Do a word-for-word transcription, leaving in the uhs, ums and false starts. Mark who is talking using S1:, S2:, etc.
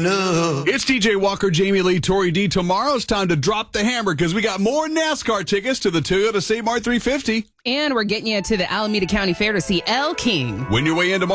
S1: enough.
S2: It's T J Walker, Jamie Lee, Tori D. Tomorrow it's time to drop the hammer because we got more NASCAR tickets to the Toyota Saint Mart three fifty.
S3: And we're getting you to the Alameda County Fair to see El King.
S2: Win your way into